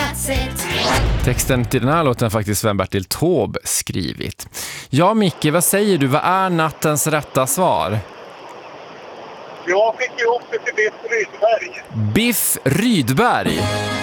that's it. Texten till den här låten har faktiskt Sven-Bertil Taube skrivit. Ja, Micke, vad säger du? Vad är nattens rätta svar? Jag fick ihop det till Biff Rydberg. Biff Rydberg.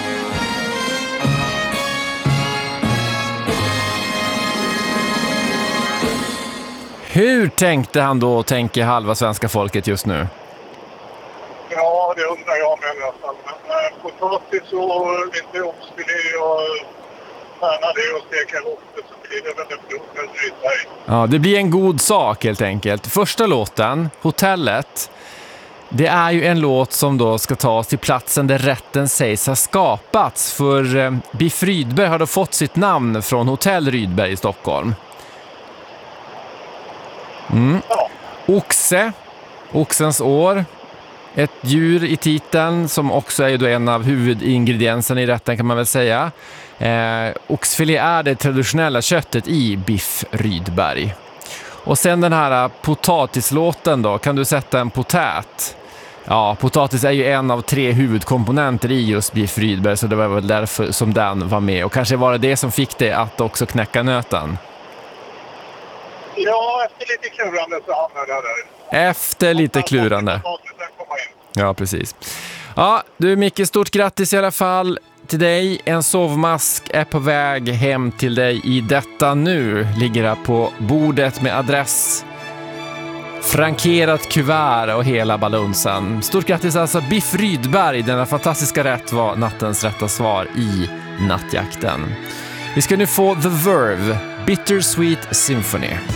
Hur tänkte han då, tänker halva svenska folket just nu? Ja, det undrar jag med i alla fall. Men potatis och lite oxfilé och färna det och steka ihop det, så blir det väl en Biff Rydberg. Ja, det blir en god sak helt enkelt. Första låten, Hotellet, det är ju en låt som då ska tas till platsen där rätten sägs ha skapats. För Biff Rydberg har då fått sitt namn från Hotell Rydberg i Stockholm. Ja. Oxe, oxens år, ett djur i titeln som också är då en av huvudingredienserna i rätten, kan man väl säga. Oxfilé är det traditionella köttet i Biff Rydberg. Och sen den här potatislåten då, kan du sätta en potät? Ja, potatis är ju en av 3 huvudkomponenter i just Biff Rydberg, så det var väl därför som den var med. Och kanske var det som fick det att också knäcka nöten. Ja, efter lite klurande så hamnade jag där. Efter lite klurande. Ja, precis. Ja, du Micke, stort grattis i alla fall till dig. En sovmask är på väg hem till dig i detta nu. Ligger här på bordet med adress, frankerat kuvert och hela balunsen. Stort grattis alltså, Biff Rydberg. Denna fantastiska rätt var nattens rätta svar i Nattjakten. Vi ska nu få The Verve, Bittersweet Symphony.